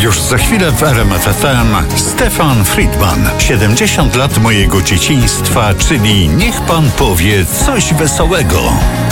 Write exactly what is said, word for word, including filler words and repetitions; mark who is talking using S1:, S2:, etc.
S1: Już za chwilę w R M F F M Stefan Friedman. siedemdziesiąt lat mojego dzieciństwa, czyli niech pan powie coś wesołego.